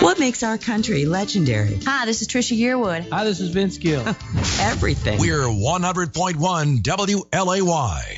What makes our country legendary? Hi, this is Trisha Yearwood. Hi, this is Vince Gill. Everything. We're 100.1 WLAY.